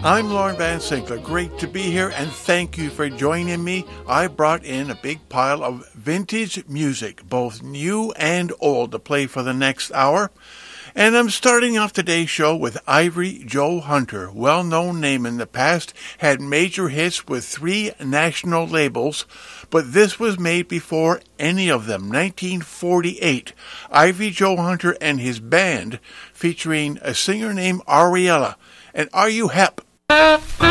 I'm Lauren Van Sinkler. Great to be here, and thank you for joining me. I brought in a big pile of vintage music, both new and old, to play for the next hour. And I'm starting off today's show with Ivory Joe Hunter, well-known name in the past, had major hits with 3 national labels, but this was made before any of them, 1948. Ivory Joe Hunter and his band, featuring a singer named Ariella. And Are You Hep?